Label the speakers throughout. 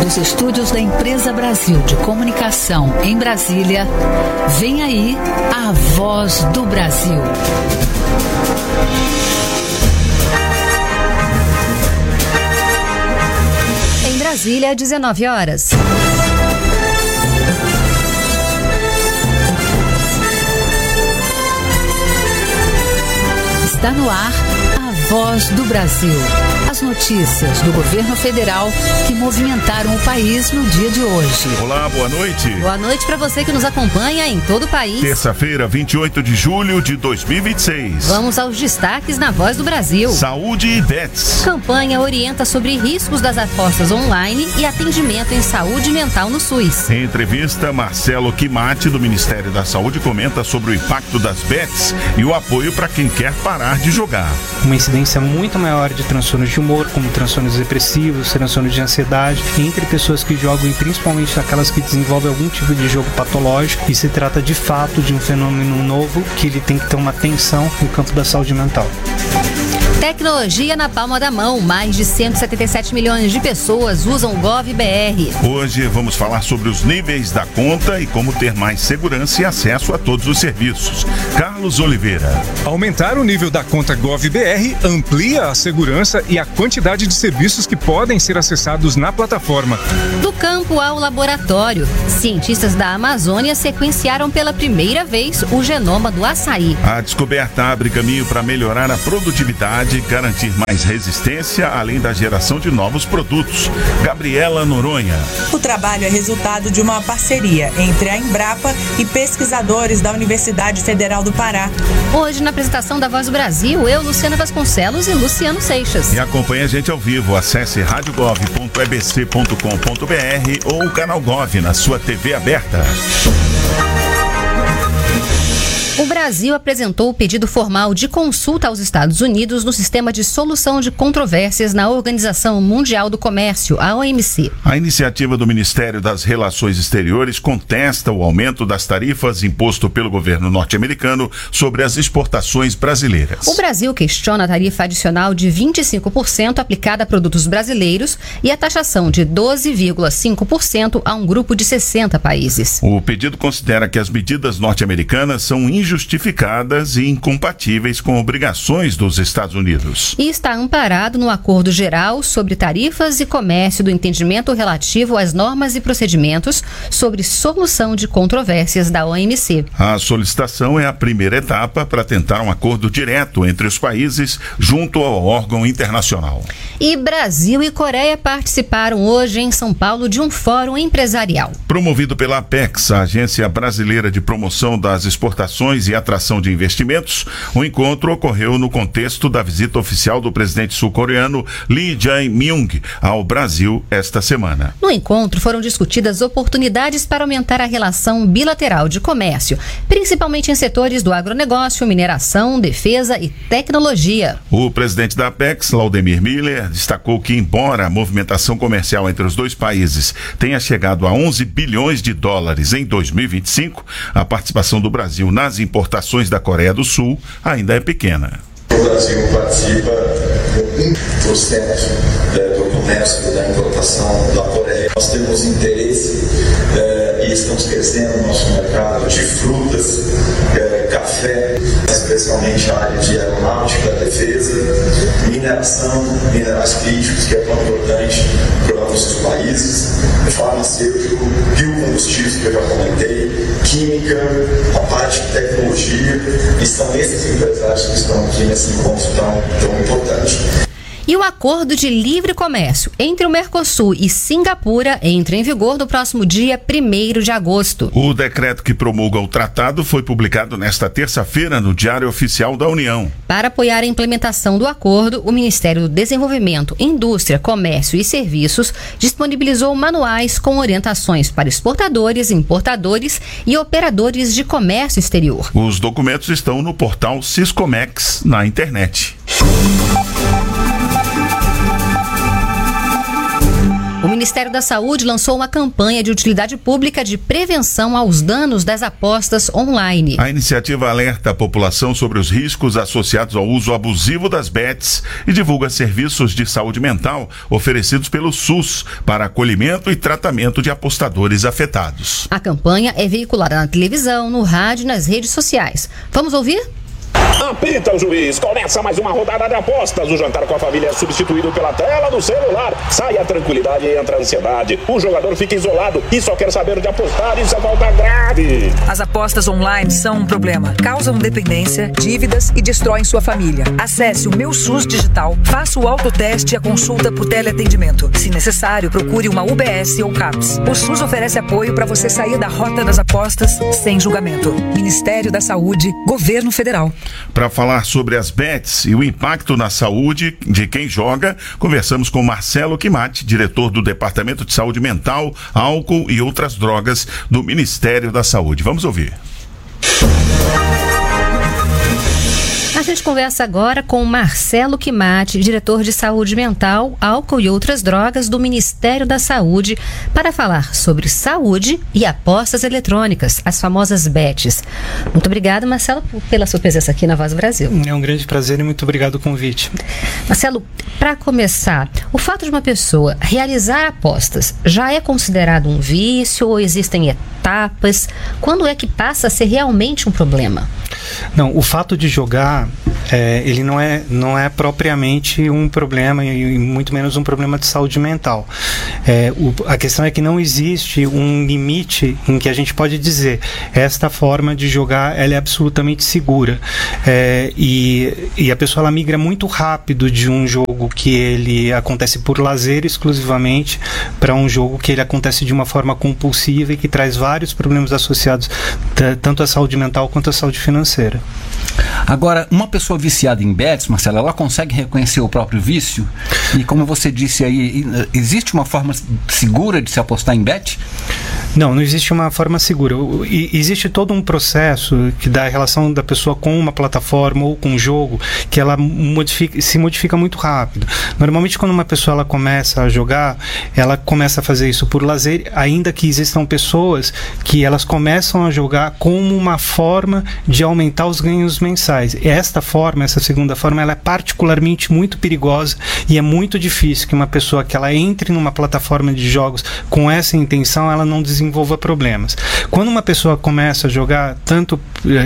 Speaker 1: Dos estúdios da Empresa Brasil de Comunicação em Brasília, vem aí a Voz do Brasil.
Speaker 2: Em Brasília, 19 horas.
Speaker 1: Está no ar a Voz do Brasil. As notícias do governo federal que movimentaram o país no dia de hoje.
Speaker 3: Olá, boa noite.
Speaker 2: Boa noite para você que nos acompanha em todo o país.
Speaker 3: Terça-feira, 28 de julho de 2026.
Speaker 2: Vamos aos destaques na Voz do Brasil.
Speaker 3: Saúde e bets.
Speaker 2: Campanha orienta sobre riscos das apostas online e atendimento em saúde mental no SUS.
Speaker 3: Em entrevista, Marcelo Quimati, do Ministério da Saúde, comenta sobre o impacto das bets e o apoio para quem quer parar de jogar.
Speaker 4: Uma incidência muito maior de transtornos de humor, como transtornos depressivos, transtornos de ansiedade, entre pessoas que jogam e principalmente aquelas que desenvolvem algum tipo de jogo patológico. E se trata de fato de um fenômeno novo que ele tem que ter uma atenção no campo da saúde mental.
Speaker 2: Tecnologia na palma da mão. Mais de 177 milhões de pessoas usam o GovBR.
Speaker 3: Hoje vamos falar sobre os níveis da conta e como ter mais segurança e acesso a todos os serviços. Carlos Oliveira.
Speaker 5: Aumentar o nível da conta GovBR amplia a segurança e a quantidade de serviços que podem ser acessados na plataforma.
Speaker 2: Do campo ao laboratório, cientistas da Amazônia sequenciaram pela primeira vez o genoma do açaí.
Speaker 3: A descoberta abre caminho para melhorar a produtividade, garantir mais resistência, além da geração de novos produtos. Gabriela Noronha.
Speaker 6: O trabalho é resultado de uma parceria entre a Embrapa e pesquisadores da Universidade Federal do Pará.
Speaker 2: Hoje, na apresentação da Voz do Brasil, eu, Luciana Vasconcelos e Luciano Seixas.
Speaker 3: E acompanhe a gente ao vivo. Acesse radiogov.ebc.com.br ou o canal Gov na sua TV aberta.
Speaker 2: O Brasil apresentou o pedido formal de consulta aos Estados Unidos no sistema de solução de controvérsias na Organização Mundial do Comércio, a OMC.
Speaker 3: A iniciativa do Ministério das Relações Exteriores contesta o aumento das tarifas imposto pelo governo norte-americano sobre as exportações brasileiras.
Speaker 2: O Brasil questiona a tarifa adicional de 25% aplicada a produtos brasileiros e a taxação de 12,5% a um grupo de 60 países.
Speaker 3: O pedido considera que as medidas norte-americanas são injustificadas e incompatíveis com obrigações dos Estados Unidos.
Speaker 2: E está amparado no Acordo Geral sobre Tarifas e Comércio do Entendimento relativo às normas e procedimentos sobre solução de controvérsias da OMC.
Speaker 3: A solicitação é a primeira etapa para tentar um acordo direto entre os países junto ao órgão internacional.
Speaker 2: E Brasil e Coreia participaram hoje em São Paulo de um fórum empresarial.
Speaker 3: Promovido pela Apex, a Agência Brasileira de Promoção das Exportações e Atração de Investimentos, o encontro ocorreu no contexto da visita oficial do presidente sul-coreano Lee Jae-myung ao Brasil esta semana.
Speaker 2: No encontro foram discutidas oportunidades para aumentar a relação bilateral de comércio, principalmente em setores do agronegócio, mineração, defesa e tecnologia.
Speaker 3: O presidente da Apex, Laudemir Miller, destacou que, embora a movimentação comercial entre os dois países tenha chegado a 11 bilhões de dólares em 2025, a participação do Brasil nas importações da Coreia do Sul ainda é pequena.
Speaker 7: O Brasil participa com 1% do comércio da importação da Coreia. Nós temos interesse e estamos crescendo no nosso mercado de frutas, café, especialmente a área de aeronáutica, defesa, mineração, minerais críticos, que é tão importante para nossos países, farmacêutico, biocombustíveis, que eu já comentei, química, a parte de tecnologia, e são esses empresários que estão aqui nesse encontro tão importante.
Speaker 2: E o acordo de livre comércio entre o Mercosul e Singapura entra em vigor no próximo dia 1º de agosto.
Speaker 3: O decreto que promulga o tratado foi publicado nesta terça-feira no Diário Oficial da União.
Speaker 2: Para apoiar a implementação do acordo, o Ministério do Desenvolvimento, Indústria, Comércio e Serviços disponibilizou manuais com orientações para exportadores, importadores e operadores de comércio exterior.
Speaker 3: Os documentos estão no portal Siscomex na internet.
Speaker 2: O Ministério da Saúde lançou uma campanha de utilidade pública de prevenção aos danos das apostas online.
Speaker 3: A iniciativa alerta a população sobre os riscos associados ao uso abusivo das bets e divulga serviços de saúde mental oferecidos pelo SUS para acolhimento e tratamento de apostadores afetados.
Speaker 2: A campanha é veiculada na televisão, no rádio e nas redes sociais. Vamos ouvir?
Speaker 8: Apita o juiz, começa mais uma rodada de apostas. O jantar com a família é substituído pela tela do celular. Sai a tranquilidade e entra a ansiedade. O jogador fica isolado e só quer saber de apostar. Isso é falta grave.
Speaker 9: As apostas online são um problema. Causam dependência, dívidas e destroem sua família. Acesse o Meu SUS Digital, faça o autoteste e a consulta por teleatendimento. Se necessário, procure uma UBS ou CAPS. O SUS oferece apoio para você sair da rota das apostas sem julgamento. Ministério da Saúde, Governo Federal.
Speaker 3: Para falar sobre as bets e o impacto na saúde de quem joga, conversamos com Marcelo Quimati, diretor do Departamento de Saúde Mental, Álcool e Outras Drogas do Ministério da Saúde. Vamos ouvir.
Speaker 2: A gente conversa agora com Marcelo Quimati, diretor de Saúde Mental, Álcool e Outras Drogas do Ministério da Saúde, para falar sobre saúde e apostas eletrônicas, as famosas bets. Muito obrigada, Marcelo, pela sua presença aqui na Voz do Brasil.
Speaker 4: É um grande prazer e muito obrigado pelo convite.
Speaker 2: Marcelo, para começar, o fato de uma pessoa realizar apostas já é considerado um vício ou existem etapas? Quando é que passa a ser realmente um problema?
Speaker 4: Não, o fato de jogar, ele não é propriamente um problema e muito menos um problema de saúde mental. A questão é que não existe um limite em que a gente pode dizer esta forma de jogar ela é absolutamente segura. E a pessoa ela migra muito rápido de um jogo que ele acontece por lazer exclusivamente para um jogo que ele acontece de uma forma compulsiva e que traz vários problemas associados tanto à saúde mental quanto à saúde financeira.
Speaker 10: Agora, uma pessoa viciada em bets, Marcelo, ela consegue reconhecer o próprio vício? E como você disse aí, existe uma forma segura de se apostar em bet?
Speaker 4: Não existe uma forma segura. Existe todo um processo que dá a relação da pessoa com uma plataforma ou com um jogo que ela se modifica muito rápido. Normalmente, quando uma pessoa ela começa a jogar, ela começa a fazer isso por lazer, ainda que existam pessoas que elas começam a jogar como uma forma de aumentar os ganhos mensais. Essa segunda forma, ela é particularmente muito perigosa e é muito difícil que uma pessoa que ela entre numa plataforma de jogos com essa intenção, ela não desenvolva problemas. Quando uma pessoa começa a jogar, tanto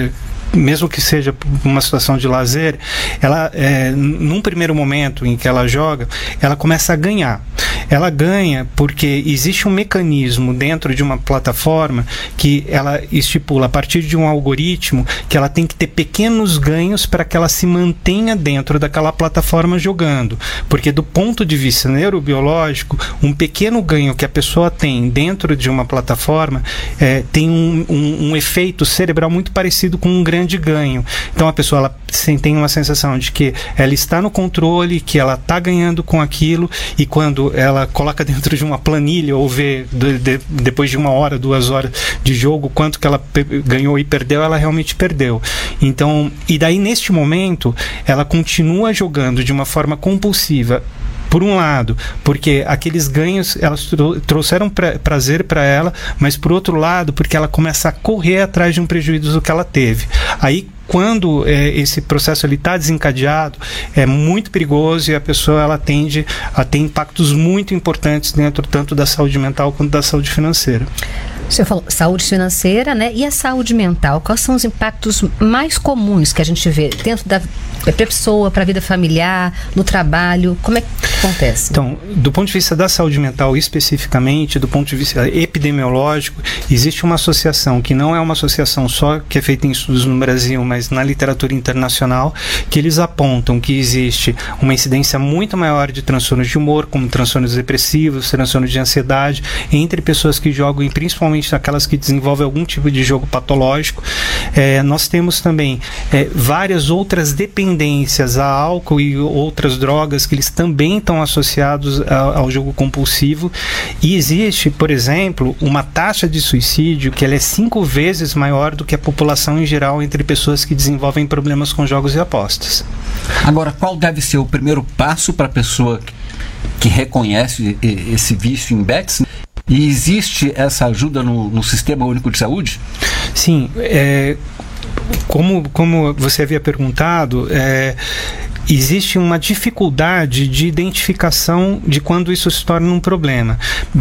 Speaker 4: mesmo que seja uma situação de lazer, ela, num primeiro momento em que ela joga, ela começa a ganhar. Ela ganha porque existe um mecanismo dentro de uma plataforma que ela estipula a partir de um algoritmo que ela tem que ter pequenos ganhos para que ela se mantenha dentro daquela plataforma jogando. Porque do ponto de vista neurobiológico, um pequeno ganho que a pessoa tem dentro de uma plataforma tem um efeito cerebral muito parecido com um grande ganho. Então a pessoa ela tem uma sensação de que ela está no controle, que ela está ganhando com aquilo, e quando ela coloca dentro de uma planilha ou vê depois de 1 hora, 2 horas de jogo quanto que ela ganhou e perdeu, ela realmente perdeu. Então, e daí neste momento ela continua jogando de uma forma compulsiva. Por um lado, porque aqueles ganhos elas trouxeram prazer para ela, mas por outro lado, porque ela começa a correr atrás de um prejuízo que ela teve. Aí, quando esse processo está desencadeado, é muito perigoso e a pessoa ela tende a ter impactos muito importantes dentro tanto da saúde mental quanto da saúde financeira.
Speaker 2: O senhor falou saúde financeira, né? E a saúde mental? Quais são os impactos mais comuns que a gente vê dentro da pessoa, para a vida familiar, no trabalho? Como é que acontece?
Speaker 4: Então, do ponto de vista da saúde mental especificamente, do ponto de vista epidemiológico, existe uma associação que não é uma associação só que é feita em estudos no Brasil, mas na literatura internacional, que eles apontam que existe uma incidência muito maior de transtornos de humor, como transtornos depressivos, transtornos de ansiedade, entre pessoas que jogam e principalmente aquelas que desenvolvem algum tipo de jogo patológico. Nós temos também várias outras dependências a álcool e outras drogas que eles também estão associados ao jogo compulsivo, e existe, por exemplo, uma taxa de suicídio que ela é 5 vezes maior do que a população em geral entre pessoas que desenvolvem problemas com jogos e apostas.
Speaker 10: Agora, qual deve ser o primeiro passo para a pessoa que reconhece esse vício em bets? E existe essa ajuda no Sistema Único de Saúde?
Speaker 4: Sim, como você havia perguntado, existe uma dificuldade de identificação de quando isso se torna um problema.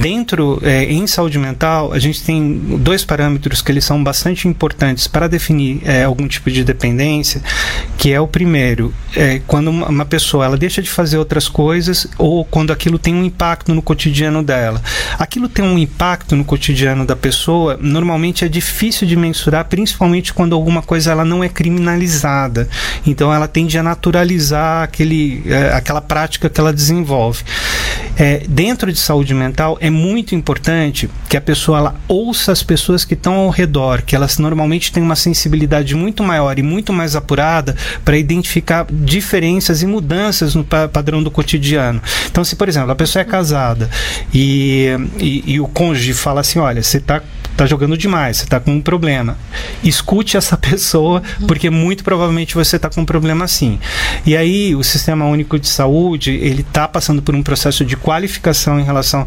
Speaker 4: Em saúde mental, a gente tem 2 parâmetros que eles são bastante importantes para definir algum tipo de dependência, que é o primeiro, quando uma pessoa ela deixa de fazer outras coisas ou quando aquilo tem um impacto no cotidiano dela. Aquilo tem um impacto no cotidiano da pessoa, normalmente é difícil de mensurar, principalmente quando alguma coisa ela não é criminalizada. Então ela tende a naturalizar aquela prática que ela desenvolve. Dentro de saúde mental é muito importante que a pessoa ela ouça as pessoas que estão ao redor, que elas normalmente têm uma sensibilidade muito maior e muito mais apurada para identificar diferenças e mudanças no padrão do cotidiano. Então, se por exemplo a pessoa é casada e o cônjuge fala assim, olha, você está jogando demais, você está com um problema. Escute essa pessoa, porque muito provavelmente você está com um problema sim. E aí o Sistema Único de Saúde, ele está passando por um processo de qualificação em relação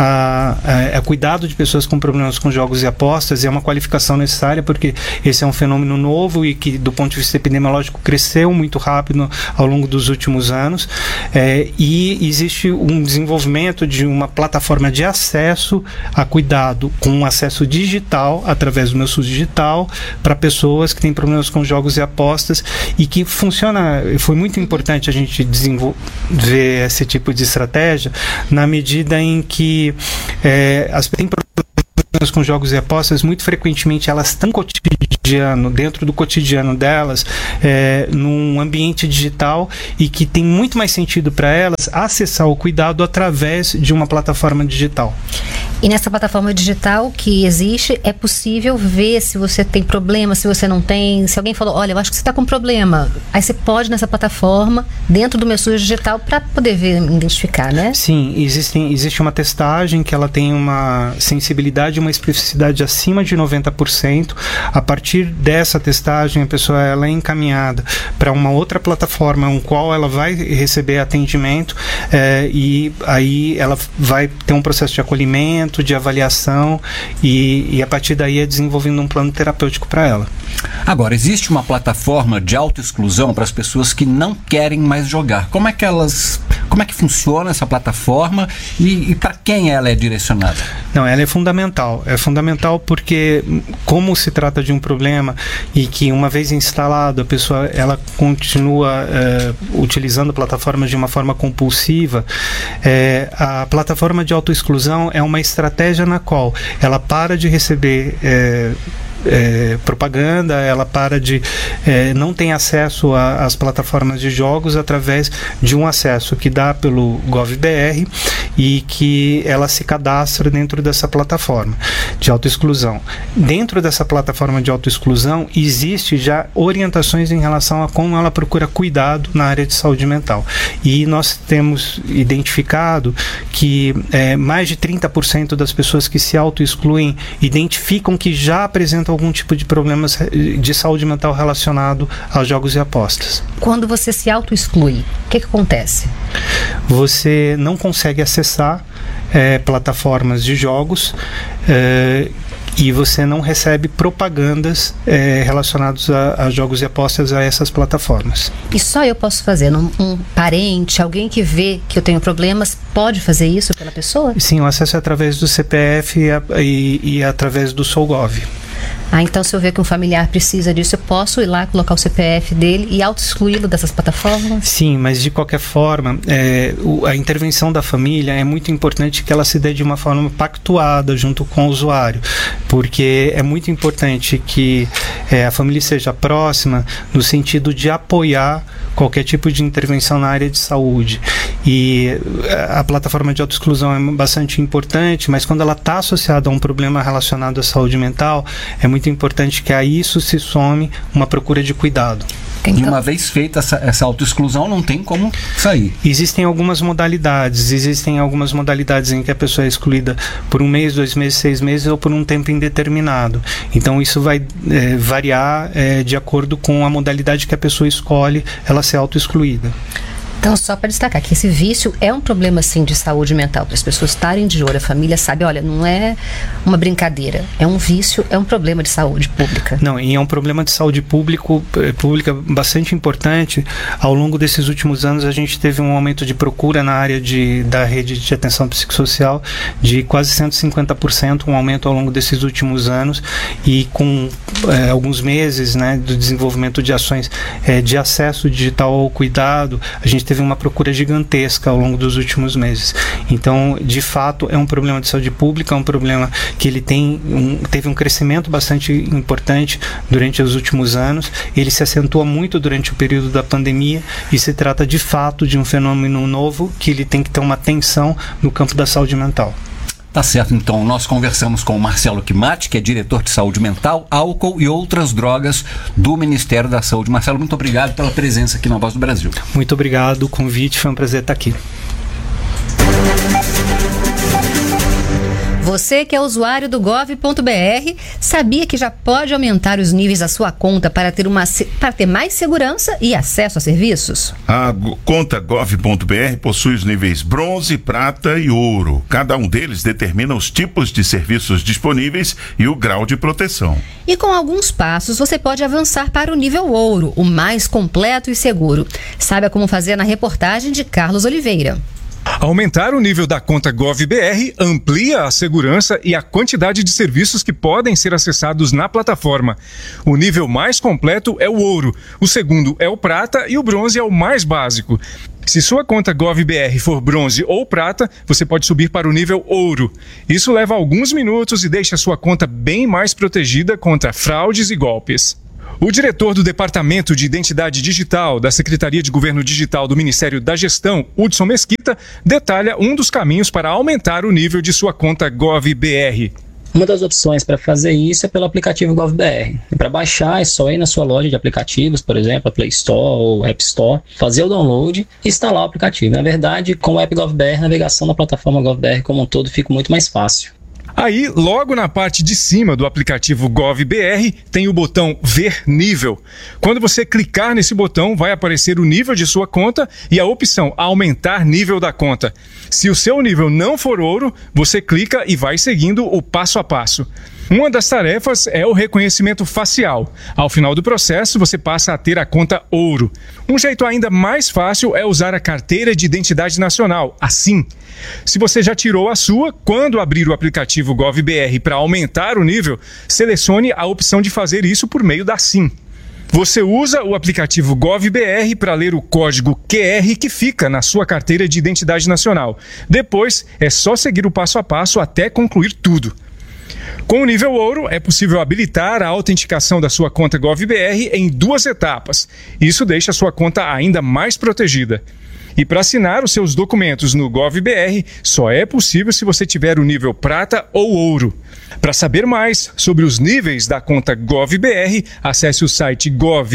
Speaker 4: a cuidado de pessoas com problemas com jogos e apostas, e é uma qualificação necessária porque esse é um fenômeno novo e que do ponto de vista epidemiológico cresceu muito rápido ao longo dos últimos anos, e existe um desenvolvimento de uma plataforma de acesso a cuidado com acesso digital, através do meu SUS digital, para pessoas que têm problemas com jogos e apostas, e que funciona. Foi muito importante a gente desenvolver esse tipo de estratégia na medida em que as pessoas têm problemas com jogos e apostas, muito frequentemente elas estão dentro do cotidiano delas, num ambiente digital, e que tem muito mais sentido para elas acessar o cuidado através de uma plataforma digital.
Speaker 2: E nessa plataforma digital que existe, é possível ver se você tem problema, se você não tem. Se alguém falou, olha, eu acho que você está com problema, aí você pode nessa plataforma, dentro do meu SUS digital, para poder ver, identificar, né?
Speaker 4: Sim, existe uma testagem que ela tem uma sensibilidade e uma especificidade acima de 90%. A partir dessa testagem, a pessoa ela é encaminhada para uma outra plataforma, com qual ela vai receber atendimento, e aí ela vai ter um processo de acolhimento, de avaliação, e a partir daí é desenvolvendo um plano terapêutico para ela.
Speaker 10: Agora, existe uma plataforma de autoexclusão para as pessoas que não querem mais jogar. Como é que funciona essa plataforma e para quem ela é direcionada?
Speaker 4: Não, ela é fundamental. É fundamental porque, como se trata de um problema e que uma vez instalado a pessoa ela continua utilizando plataformas de uma forma compulsiva, a plataforma de autoexclusão é uma estratégia na qual ela para de receber propaganda, ela para de não tem acesso às plataformas de jogos através de um acesso que dá pelo GovBR, e que ela se cadastra dentro dessa plataforma de autoexclusão. Dentro dessa plataforma de autoexclusão existe já orientações em relação a como ela procura cuidado na área de saúde mental, e nós temos identificado que mais de 30% das pessoas que se autoexcluem identificam que já apresentam algum tipo de problemas de saúde mental relacionado aos jogos e apostas.
Speaker 2: Quando você se auto-exclui, o que acontece?
Speaker 4: Você não consegue acessar plataformas de jogos, e você não recebe propagandas relacionadas a jogos e apostas a essas plataformas.
Speaker 2: E só eu posso fazer? Um parente, alguém que vê que eu tenho problemas, pode fazer isso pela pessoa?
Speaker 4: Sim, o acesso é através do CPF e através do SouGov.
Speaker 2: Então se eu ver que um familiar precisa disso, eu posso ir lá, colocar o CPF dele e auto-excluí-lo dessas plataformas?
Speaker 4: Sim, mas de qualquer forma, a intervenção da família é muito importante que ela se dê de uma forma pactuada junto com o usuário, porque é muito importante que a família seja próxima no sentido de apoiar qualquer tipo de intervenção na área de saúde. E a plataforma de autoexclusão é bastante importante, mas quando ela está associada a um problema relacionado à saúde mental, é muito importante que a isso se some uma procura de cuidado.
Speaker 10: E uma vez feita essa autoexclusão, não tem como sair.
Speaker 4: Existem algumas modalidades em que a pessoa é excluída por 1 mês, 2 meses, 6 meses ou por um tempo indeterminado. Então isso vai variar de acordo com a modalidade que a pessoa escolhe ela ser autoexcluída.
Speaker 2: Então, só para destacar que esse vício é um problema, sim, de saúde mental, para as pessoas estarem de olho, a família sabe, olha, não é uma brincadeira, é um vício, é um problema de saúde pública.
Speaker 4: Não, e é um problema de saúde pública bastante importante. Ao longo desses últimos anos, a gente teve um aumento de procura na área da rede de atenção psicossocial de quase 150%, um aumento ao longo desses últimos anos, e com alguns meses, né, do desenvolvimento de ações de acesso digital ao cuidado, a gente teve uma procura gigantesca ao longo dos últimos meses. Então, de fato, é um problema de saúde pública, é um problema que ele teve um crescimento bastante importante durante os últimos anos. Ele se acentua muito durante o período da pandemia e se trata, de fato, de um fenômeno novo que ele tem que ter uma atenção no campo da saúde mental.
Speaker 10: Tá certo, então nós conversamos com o Marcelo Quimati, que é diretor de saúde mental, álcool e outras drogas do Ministério da Saúde. Marcelo, muito obrigado pela presença aqui na Voz do Brasil.
Speaker 4: Muito obrigado, o convite, foi um prazer estar aqui.
Speaker 2: Você que é usuário do gov.br, sabia que já pode aumentar os níveis da sua conta para ter mais segurança e acesso a serviços?
Speaker 3: A conta gov.br possui os níveis bronze, prata e ouro. Cada um deles determina os tipos de serviços disponíveis e o grau de proteção.
Speaker 2: E com alguns passos você pode avançar para o nível ouro, o mais completo e seguro. Saiba como fazer na reportagem de Carlos Oliveira.
Speaker 5: Aumentar o nível da conta GovBR amplia a segurança e a quantidade de serviços que podem ser acessados na plataforma. O nível mais completo é o ouro, o segundo é o prata e o bronze é o mais básico. Se sua conta GovBR for bronze ou prata, você pode subir para o nível ouro. Isso leva alguns minutos e deixa sua conta bem mais protegida contra fraudes e golpes. O diretor do Departamento de Identidade Digital da Secretaria de Governo Digital do Ministério da Gestão, Hudson Mesquita, detalha um dos caminhos para aumentar o nível de sua conta GovBR.
Speaker 11: Uma das opções para fazer isso é pelo aplicativo GovBR. Para baixar é só ir na sua loja de aplicativos, por exemplo, a Play Store ou App Store, fazer o download e instalar o aplicativo. Na verdade, com o app GovBR, a navegação na plataforma GovBR como um todo fica muito mais fácil.
Speaker 5: Aí, logo na parte de cima do aplicativo GovBR, tem o botão Ver Nível. Quando você clicar nesse botão, vai aparecer o nível de sua conta e a opção Aumentar Nível da Conta. Se o seu nível não for ouro, você clica e vai seguindo o passo a passo. Uma das tarefas é o reconhecimento facial. Ao final do processo, você passa a ter a conta ouro. Um jeito ainda mais fácil é usar a carteira de identidade nacional, a SIM. Se você já tirou a sua, quando abrir o aplicativo GovBR para aumentar o nível, selecione a opção de fazer isso por meio da SIM. Você usa o aplicativo GovBR para ler o código QR que fica na sua carteira de identidade nacional. Depois, é só seguir o passo a passo até concluir tudo. Com o nível ouro, é possível habilitar a autenticação da sua conta GovBR em 2 etapas. Isso deixa a sua conta ainda mais protegida. E para assinar os seus documentos no GovBR, só é possível se você tiver o nível prata ou ouro. Para saber mais sobre os níveis da conta GovBR, acesse o site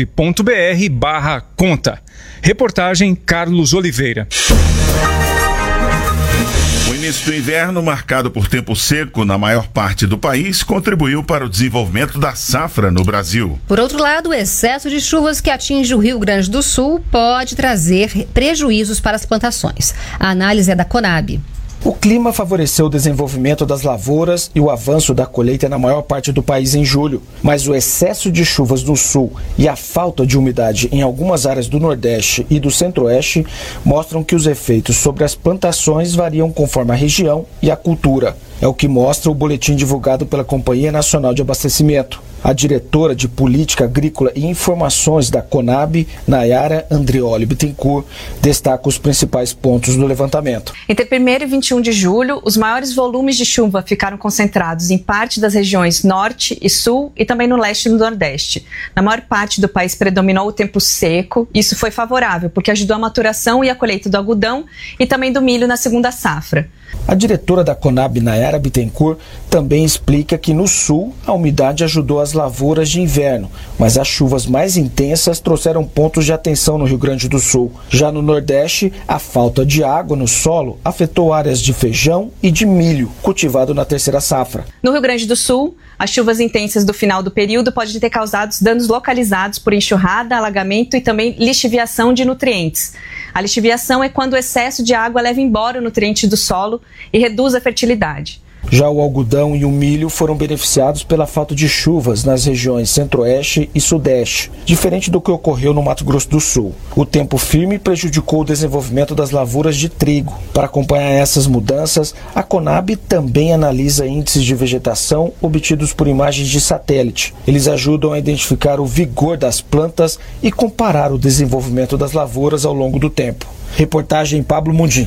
Speaker 5: gov.br/conta. Reportagem Carlos Oliveira.
Speaker 3: O início do inverno, marcado por tempo seco na maior parte do país, contribuiu para o desenvolvimento da safra no Brasil.
Speaker 2: Por outro lado, o excesso de chuvas que atinge o Rio Grande do Sul pode trazer prejuízos para as plantações. A análise é da Conab.
Speaker 12: O clima favoreceu o desenvolvimento das lavouras e o avanço da colheita na maior parte do país em julho, mas o excesso de chuvas no sul e a falta de umidade em algumas áreas do Nordeste e do Centro-Oeste mostram que os efeitos sobre as plantações variam conforme a região e a cultura. É o que mostra o boletim divulgado pela Companhia Nacional de Abastecimento. A diretora de Política Agrícola e Informações da Conab, Nayara Andrioli Bittencourt, destaca os principais pontos do levantamento.
Speaker 13: Entre 1º e 21 de julho, os maiores volumes de chuva ficaram concentrados em parte das regiões Norte e Sul e também no Leste e no Nordeste. Na maior parte do país predominou o tempo seco. Isso foi favorável, porque ajudou a maturação e a colheita do algodão e também do milho na segunda safra.
Speaker 12: A diretora da Conab, Nayara Bittencourt, também explica que no sul a umidade ajudou as lavouras de inverno, mas as chuvas mais intensas trouxeram pontos de atenção no Rio Grande do Sul. Já no Nordeste, a falta de água no solo afetou áreas de feijão e de milho, cultivado na terceira safra.
Speaker 13: No Rio Grande do Sul, as chuvas intensas do final do período podem ter causado danos localizados por enxurrada, alagamento e também lixiviação de nutrientes. A lixiviação é quando o excesso de água leva embora o nutriente do solo e reduz a fertilidade.
Speaker 12: Já o algodão e o milho foram beneficiados pela falta de chuvas nas regiões centro-oeste e sudeste, diferente do que ocorreu no Mato Grosso do Sul. O tempo firme prejudicou o desenvolvimento das lavouras de trigo. Para acompanhar essas mudanças, a Conab também analisa índices de vegetação obtidos por imagens de satélite. Eles ajudam a identificar o vigor das plantas e comparar o desenvolvimento das lavouras ao longo do tempo. Reportagem Pablo Mundim.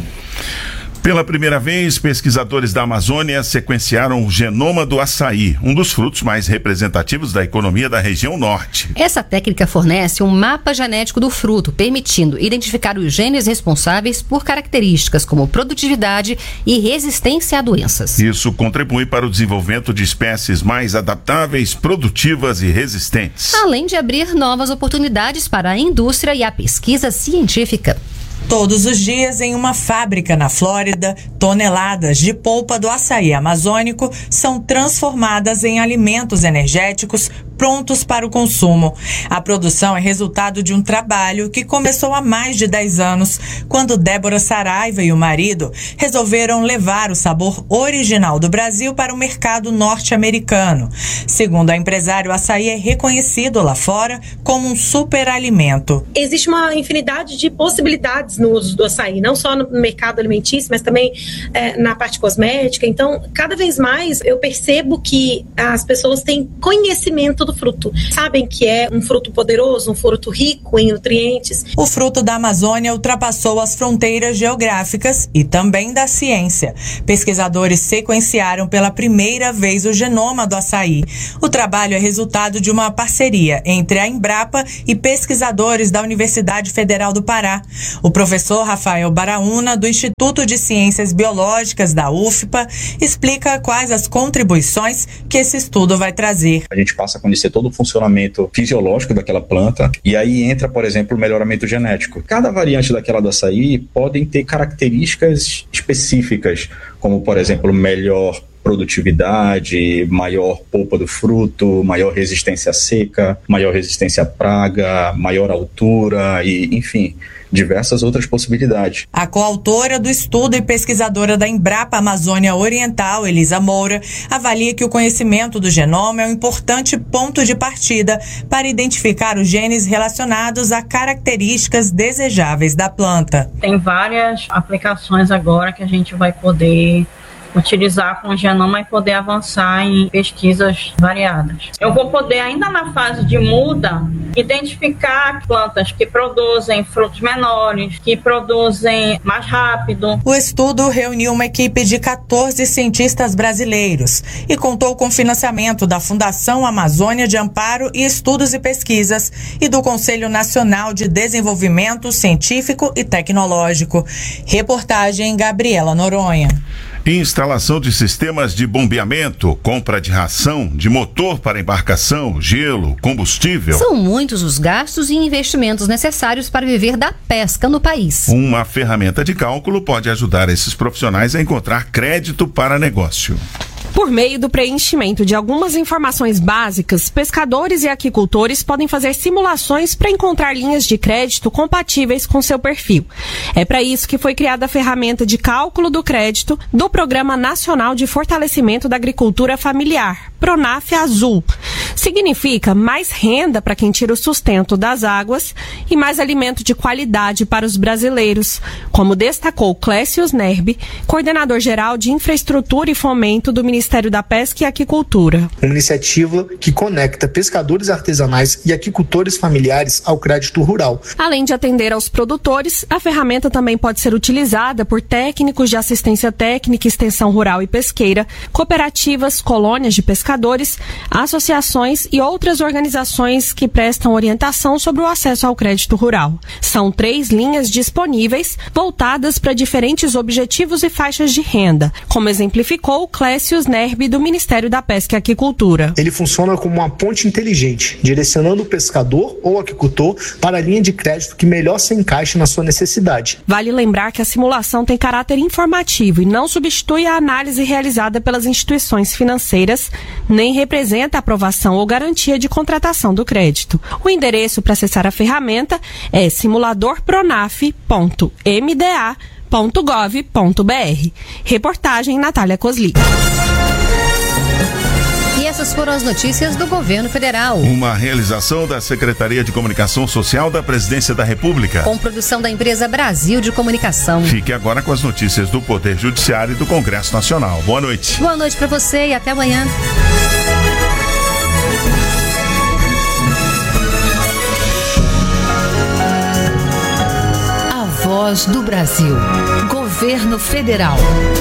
Speaker 3: Pela primeira vez, pesquisadores da Amazônia sequenciaram o genoma do açaí, um dos frutos mais representativos da economia da região norte.
Speaker 2: Essa técnica fornece um mapa genético do fruto, permitindo identificar os genes responsáveis por características como produtividade e resistência a doenças.
Speaker 3: Isso contribui para o desenvolvimento de espécies mais adaptáveis, produtivas e resistentes.
Speaker 2: Além de abrir novas oportunidades para a indústria e a pesquisa científica.
Speaker 6: Todos os dias, em uma fábrica na Flórida, toneladas de polpa do açaí amazônico são transformadas em alimentos energéticos prontos para o consumo. A produção é resultado de um trabalho que começou há mais de 10 anos, quando Débora Saraiva e o marido resolveram levar o sabor original do Brasil para o mercado norte-americano. Segundo a empresária, o açaí é reconhecido lá fora como um superalimento.
Speaker 14: Existe uma infinidade de possibilidades no uso do açaí, não só no mercado alimentício, mas também na parte cosmética. Então, cada vez mais eu percebo que as pessoas têm conhecimento do fruto. Sabem que é um fruto poderoso, um fruto rico em nutrientes.
Speaker 6: O fruto da Amazônia ultrapassou as fronteiras geográficas e também da ciência. Pesquisadores sequenciaram pela primeira vez o genoma do açaí. O trabalho é resultado de uma parceria entre a Embrapa e pesquisadores da Universidade Federal do Pará. O professor Rafael Baraúna, do Instituto de Ciências Biológicas da UFPA, explica quais as contribuições que esse estudo vai trazer.
Speaker 15: A gente passa a conhecer todo o funcionamento fisiológico daquela planta e aí entra, por exemplo, o melhoramento genético. Cada variante daquela do açaí podem ter características específicas, como, por exemplo, melhor produtividade, maior polpa do fruto, maior resistência à seca, maior resistência à praga, maior altura e, enfim, diversas outras possibilidades.
Speaker 6: A coautora do estudo e pesquisadora da Embrapa Amazônia Oriental, Elisa Moura, avalia que o conhecimento do genoma é um importante ponto de partida para identificar os genes relacionados a características desejáveis da planta.
Speaker 16: Tem várias aplicações agora que a gente vai poder utilizar com o genoma e poder avançar em pesquisas variadas. Eu vou poder, ainda na fase de muda, identificar plantas que produzem frutos menores, que produzem mais rápido.
Speaker 6: O estudo reuniu uma equipe de 14 cientistas brasileiros e contou com financiamento da Fundação Amazônia de Amparo e Estudos e Pesquisas e do Conselho Nacional de Desenvolvimento Científico e Tecnológico. Reportagem Gabriela Noronha.
Speaker 3: Instalação de sistemas de bombeamento, compra de ração, de motor para embarcação, gelo, combustível.
Speaker 2: São muitos os gastos e investimentos necessários para viver da pesca no país.
Speaker 3: Uma ferramenta de cálculo pode ajudar esses profissionais a encontrar crédito para negócio.
Speaker 17: Por meio do preenchimento de algumas informações básicas, pescadores e aquicultores podem fazer simulações para encontrar linhas de crédito compatíveis com seu perfil. É para isso que foi criada a ferramenta de cálculo do crédito do Programa Nacional de Fortalecimento da Agricultura Familiar, Pronaf Azul. Significa mais renda para quem tira o sustento das águas e mais alimento de qualidade para os brasileiros, como destacou Clécio Nerbi, coordenador-geral de Infraestrutura e Fomento do Ministério da Pesca e Aquicultura.
Speaker 18: Uma iniciativa que conecta pescadores artesanais e aquicultores familiares ao crédito rural.
Speaker 17: Além de atender aos produtores, a ferramenta também pode ser utilizada por técnicos de assistência técnica, extensão rural e pesqueira, cooperativas, colônias de pescadores, associações e outras organizações que prestam orientação sobre o acesso ao crédito rural. São 3 linhas disponíveis, voltadas para diferentes objetivos e faixas de renda, como exemplificou Clécio Nerbi, do Ministério da Pesca e Aquicultura.
Speaker 18: Ele funciona como uma ponte inteligente, direcionando o pescador ou aquicultor para a linha de crédito que melhor se encaixe na sua necessidade.
Speaker 17: Vale lembrar que a simulação tem caráter informativo e não substitui a análise realizada pelas instituições financeiras, nem representa a aprovação autorização ou garantia de contratação do crédito. O endereço para acessar a ferramenta é simuladorpronaf.mda.gov.br. Reportagem Natália Cosli.
Speaker 2: E essas foram as notícias do Governo Federal.
Speaker 3: Uma realização da Secretaria de Comunicação Social da Presidência da República.
Speaker 2: Com produção da empresa Brasil de Comunicação.
Speaker 3: Fique agora com as notícias do Poder Judiciário e do Congresso Nacional. Boa noite.
Speaker 2: Boa noite para você e até amanhã. A Voz do Brasil. Governo Federal.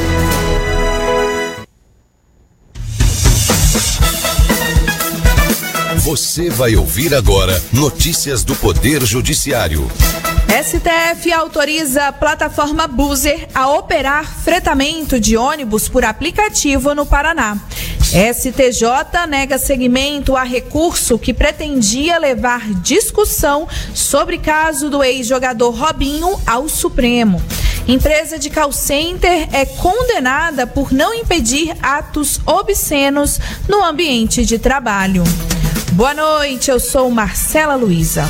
Speaker 19: Você vai ouvir agora notícias do Poder Judiciário.
Speaker 20: STF autoriza a plataforma Buser a operar fretamento de ônibus por aplicativo no Paraná. STJ nega seguimento a recurso que pretendia levar discussão sobre caso do ex-jogador Robinho ao Supremo. Empresa de call center é condenada por não impedir atos obscenos no ambiente de trabalho. Boa noite, eu sou Marcela Luiza.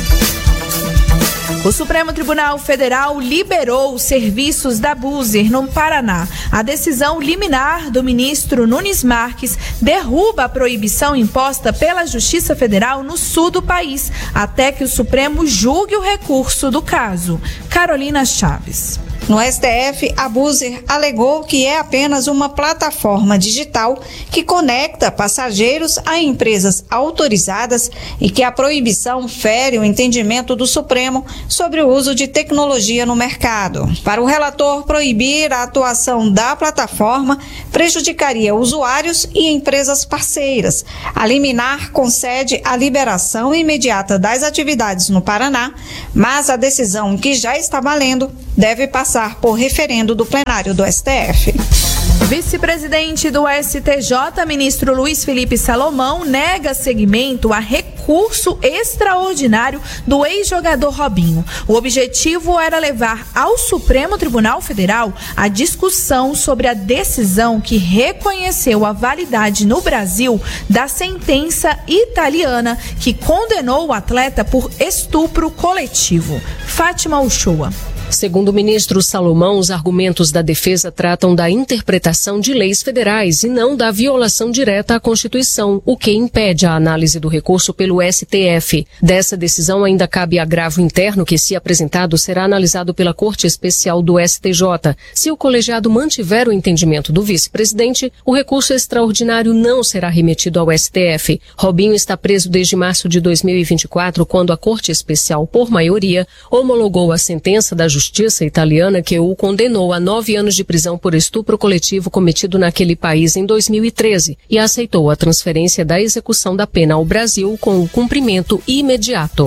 Speaker 20: O Supremo Tribunal Federal liberou os serviços da Buser no Paraná. A decisão liminar do ministro Nunes Marques derruba a proibição imposta pela Justiça Federal no sul do país, até que o Supremo julgue o recurso do caso. Carolina Chaves.
Speaker 21: No STF, a Buser alegou que é apenas uma plataforma digital que conecta passageiros a empresas autorizadas e que a proibição fere o entendimento do Supremo sobre o uso de tecnologia no mercado. Para o relator, proibir a atuação da plataforma prejudicaria usuários e empresas parceiras. A liminar concede a liberação imediata das atividades no Paraná, mas a decisão, que já está valendo, deve passar por referendo do plenário do STF.
Speaker 20: Vice-presidente do STJ, ministro Luiz Felipe Salomão, nega seguimento a recurso extraordinário do ex-jogador Robinho. O objetivo era levar ao Supremo Tribunal Federal a discussão sobre a decisão que reconheceu a validade no Brasil da sentença italiana que condenou o atleta por estupro coletivo. Fátima Uchoa.
Speaker 22: Segundo o ministro Salomão, os argumentos da defesa tratam da interpretação de leis federais e não da violação direta à Constituição, o que impede a análise do recurso pelo STF. Dessa decisão ainda cabe agravo interno que, se apresentado, será analisado pela Corte Especial do STJ. Se o colegiado mantiver o entendimento do vice-presidente, o recurso extraordinário não será remetido ao STF. Robinho está preso desde março de 2024, quando a Corte Especial, por maioria, homologou a sentença da Justiça italiana que o condenou a 9 anos de prisão por estupro coletivo cometido naquele país em 2013 e aceitou a transferência da execução da pena ao Brasil com o cumprimento imediato.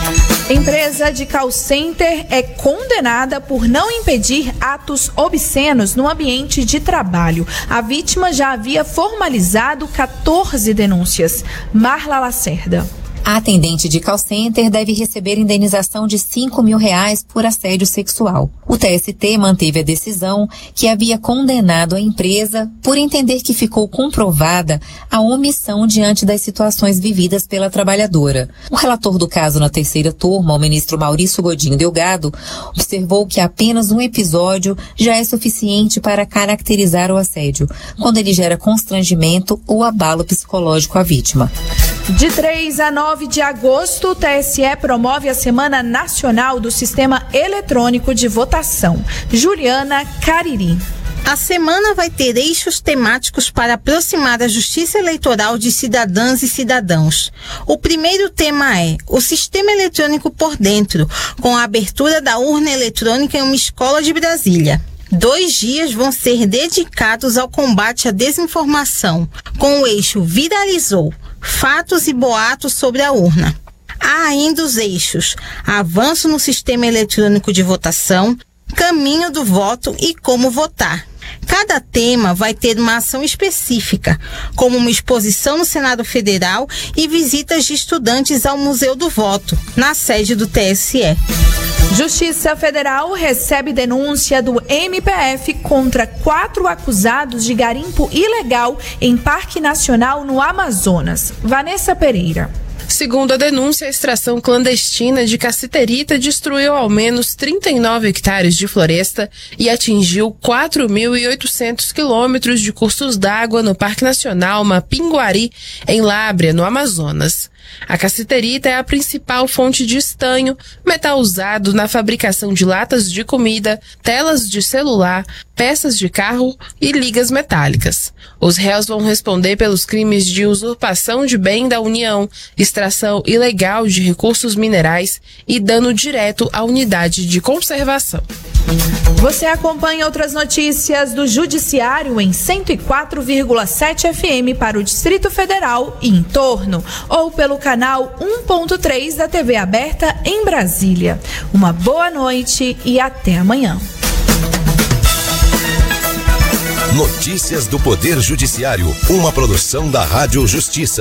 Speaker 20: Empresa de call center é condenada por não impedir atos obscenos no ambiente de trabalho. A vítima já havia formalizado 14 denúncias. Marla Lacerda.
Speaker 23: A atendente de call center deve receber indenização de R$5 mil por assédio sexual. O TST manteve a decisão que havia condenado a empresa por entender que ficou comprovada a omissão diante das situações vividas pela trabalhadora. O relator do caso na terceira turma, o ministro Maurício Godinho Delgado, observou que apenas um episódio já é suficiente para caracterizar o assédio, quando ele gera constrangimento ou abalo psicológico à vítima.
Speaker 20: De 3 a 9 de agosto, o TSE promove a Semana Nacional do Sistema Eletrônico de Votação. Juliana Cariri.
Speaker 24: A semana vai ter eixos temáticos para aproximar a justiça eleitoral de cidadãs e cidadãos. O primeiro tema é o sistema eletrônico por dentro, com a abertura da urna eletrônica em uma escola de Brasília. 2 dias vão ser dedicados ao combate à desinformação, com o eixo Viralizou, fatos e boatos sobre a urna. Há ainda os eixos avanço no sistema eletrônico de votação, caminho do voto e como votar. Cada tema vai ter uma ação específica, como uma exposição no Senado Federal e visitas de estudantes ao Museu do Voto, na sede do TSE.
Speaker 20: Justiça Federal recebe denúncia do MPF contra 4 acusados de garimpo ilegal em Parque Nacional no Amazonas. Vanessa Pereira.
Speaker 1: Segundo a denúncia, a extração clandestina de cassiterita destruiu ao menos 39 hectares de floresta e atingiu 4.800 quilômetros de cursos d'água no Parque Nacional Mapinguari, em Lábrea, no Amazonas. A cassiterita é a principal fonte de estanho, metal usado na fabricação de latas de comida, telas de celular, peças de carro e ligas metálicas. Os réus vão responder pelos crimes de usurpação de bem da União, extração ilegal de recursos minerais e dano direto à unidade de conservação.
Speaker 20: Você acompanha outras notícias do Judiciário em 104,7 FM para o Distrito Federal e em torno, ou pelo canal 1.3 da TV aberta em Brasília. Uma boa noite e até amanhã.
Speaker 19: Notícias do Poder Judiciário, uma produção da Rádio Justiça.